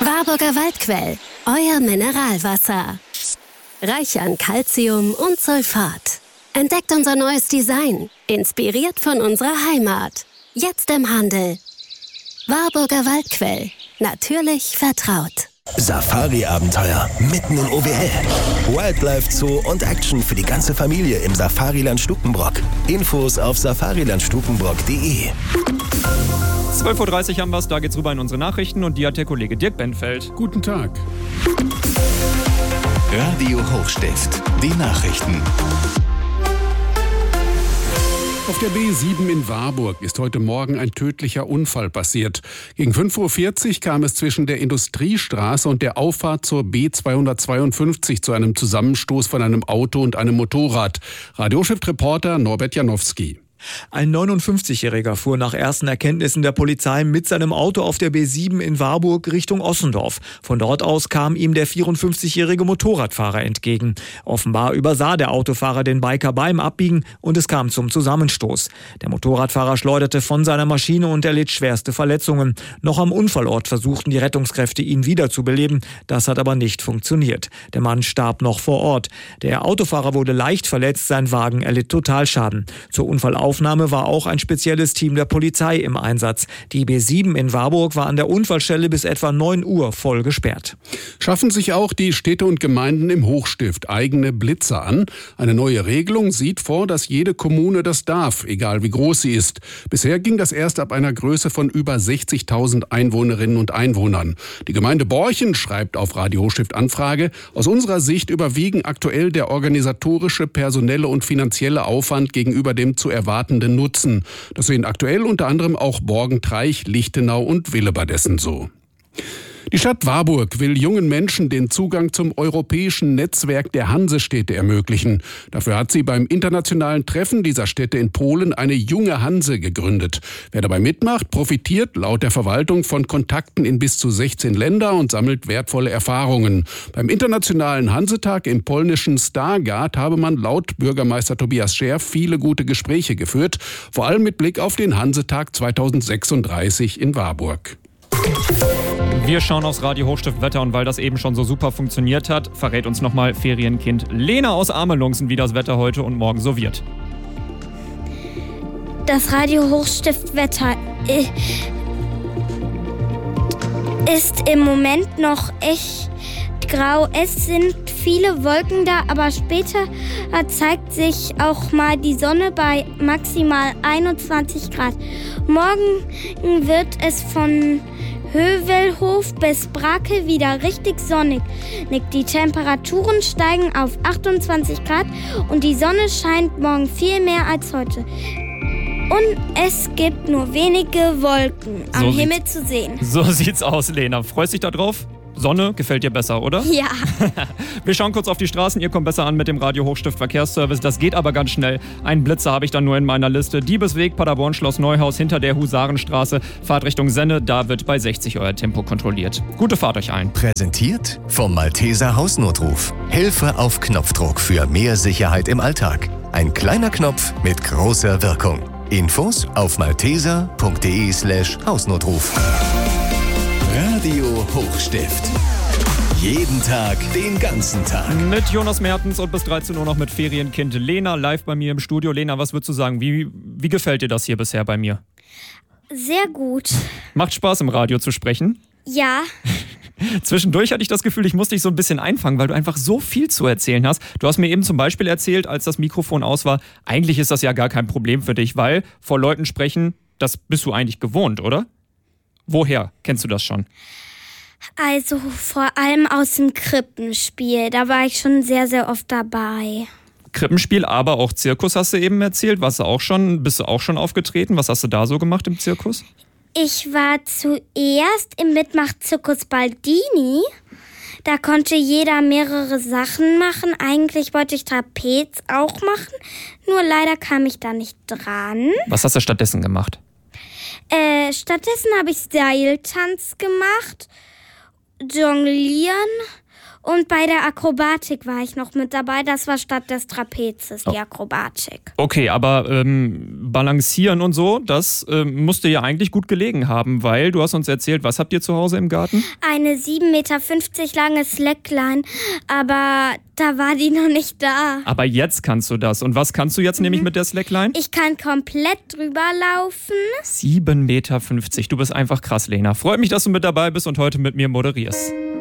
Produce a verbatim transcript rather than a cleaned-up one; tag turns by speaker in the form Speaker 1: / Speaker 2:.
Speaker 1: Warburger Waldquell, euer Mineralwasser. Reich an Calcium und Sulfat. Entdeckt unser neues Design, inspiriert von unserer Heimat. Jetzt im Handel. Warburger Waldquell, natürlich vertraut.
Speaker 2: Safari-Abenteuer mitten in O W L. Wildlife Zoo und Action für die ganze Familie im Safariland Stukenbrock. Infos auf safariland stukenbrock punkt de.
Speaker 3: zwölf Uhr dreißig haben wir es, da geht's rüber in unsere Nachrichten und die hat der Kollege Dirk Benfeld.
Speaker 4: Guten Tag.
Speaker 5: Radio Hochstift, die Nachrichten.
Speaker 4: Auf der B sieben in Warburg ist heute Morgen ein tödlicher Unfall passiert. Gegen fünf Uhr vierzig kam es zwischen der Industriestraße und der Auffahrt zur B zweihundertzweiundfünfzig zu einem Zusammenstoß von einem Auto und einem Motorrad. Radiochef-Reporter Norbert Janowski.
Speaker 6: Ein neunundfünfzigjähriger fuhr nach ersten Erkenntnissen der Polizei mit seinem Auto auf der B sieben in Warburg Richtung Ossendorf. Von dort aus kam ihm der vierundfünfzigjährige Motorradfahrer entgegen. Offenbar übersah der Autofahrer den Biker beim Abbiegen und es kam zum Zusammenstoß. Der Motorradfahrer schleuderte von seiner Maschine und erlitt schwerste Verletzungen. Noch am Unfallort versuchten die Rettungskräfte, ihn wiederzubeleben. Das hat aber nicht funktioniert. Der Mann starb noch vor Ort. Der Autofahrer wurde leicht verletzt, sein Wagen erlitt Totalschaden. Zur Unfallaufnahme Aufnahme war auch ein spezielles Team der Polizei im Einsatz. Die B sieben in Warburg war an der Unfallstelle bis etwa neun Uhr voll gesperrt.
Speaker 4: Schaffen sich auch die Städte und Gemeinden im Hochstift eigene Blitzer an? Eine neue Regelung sieht vor, dass jede Kommune das darf, egal wie groß sie ist. Bisher ging das erst ab einer Größe von über sechzigtausend Einwohnerinnen und Einwohnern. Die Gemeinde Borchen schreibt auf Radio Hochstift Anfrage: Aus unserer Sicht überwiegen aktuell der organisatorische, personelle und finanzielle Aufwand gegenüber dem zu erwartenden Nutzen. Das sehen aktuell unter anderem auch Borgentreich, Lichtenau und Willebadessen so. Die Stadt Warburg will jungen Menschen den Zugang zum europäischen Netzwerk der Hansestädte ermöglichen. Dafür hat sie beim internationalen Treffen dieser Städte in Polen eine junge Hanse gegründet. Wer dabei mitmacht, profitiert laut der Verwaltung von Kontakten in bis zu sechzehn Länder und sammelt wertvolle Erfahrungen. Beim internationalen Hansetag im polnischen Stargard habe man laut Bürgermeister Tobias Scher viele gute Gespräche geführt, vor allem mit Blick auf den Hansetag zweitausendsechsunddreißig in Warburg.
Speaker 3: Wir schauen aufs Radio Hochstift Wetter und weil das eben schon so super funktioniert hat, verrät uns nochmal Ferienkind Lena aus Amelungsen, wie das Wetter heute und morgen so wird.
Speaker 7: Das Radio Hochstift Wetter ist im Moment noch echt grau. Es sind viele Wolken da, aber später zeigt sich auch mal die Sonne bei maximal einundzwanzig Grad. Morgen wird es von Hövelhof bis Brake wieder richtig sonnig. Die Temperaturen steigen auf achtundzwanzig Grad und die Sonne scheint morgen viel mehr als heute. Und es gibt nur wenige Wolken am
Speaker 3: so
Speaker 7: Himmel zu sehen.
Speaker 3: So sieht's aus, Lena. Freust dich da drauf? Sonne gefällt dir besser, oder?
Speaker 7: Ja.
Speaker 3: Wir schauen kurz auf die Straßen. Ihr kommt besser an mit dem Radio Hochstift Verkehrsservice. Das geht aber ganz schnell. Einen Blitzer habe ich dann nur in meiner Liste. Diebesweg, Paderborn, Schloss Neuhaus, hinter der Husarenstraße. Fahrt Richtung Senne, da wird bei sechzig euer Tempo kontrolliert. Gute Fahrt euch allen.
Speaker 5: Präsentiert vom Malteser Hausnotruf. Hilfe auf Knopfdruck für mehr Sicherheit im Alltag. Ein kleiner Knopf mit großer Wirkung. Infos auf malteser punkt de slash Hausnotruf. Radio Hochstift. Jeden Tag, den ganzen Tag.
Speaker 3: Mit Jonas Mertens und bis dreizehn Uhr noch mit Ferienkind Lena live bei mir im Studio. Lena, was würdest du sagen? Wie, wie gefällt dir das hier bisher bei mir?
Speaker 7: Sehr gut.
Speaker 3: Macht Spaß im Radio zu sprechen?
Speaker 7: Ja.
Speaker 3: Zwischendurch hatte ich das Gefühl, ich musste dich so ein bisschen einfangen, weil du einfach so viel zu erzählen hast. Du hast mir eben zum Beispiel erzählt, als das Mikrofon aus war, eigentlich ist das ja gar kein Problem für dich, weil vor Leuten sprechen, das bist du eigentlich gewohnt, oder? Woher kennst du das schon?
Speaker 7: Also vor allem aus dem Krippenspiel. Da war ich schon sehr, sehr oft dabei.
Speaker 3: Krippenspiel, aber auch Zirkus hast du eben erzählt. Warst du auch schon, bist du auch schon aufgetreten? Was hast du da so gemacht im Zirkus?
Speaker 7: Ich war zuerst im Mitmachzirkus Baldini. Da konnte jeder mehrere Sachen machen. Eigentlich wollte ich Trapez auch machen. Nur leider kam ich da nicht dran.
Speaker 3: Was hast du stattdessen gemacht?
Speaker 7: Äh, stattdessen habe ich Seiltanz gemacht, Jonglieren Und bei der Akrobatik war ich noch mit dabei. Das war statt des Trapezes, die Akrobatik.
Speaker 3: Okay, aber ähm, balancieren und so, das ähm, musste ja eigentlich gut gelegen haben, weil du hast uns erzählt, was habt ihr zu Hause im Garten?
Speaker 7: Eine sieben Meter fünfzig lange Slackline, aber da war die noch nicht da.
Speaker 3: Aber jetzt kannst du das. Und was kannst du jetzt mhm. nämlich mit der Slackline?
Speaker 7: Ich kann komplett drüber laufen.
Speaker 3: sieben Meter fünfzig. Du bist einfach krass, Lena. Freut mich, dass du mit dabei bist und heute mit mir moderierst.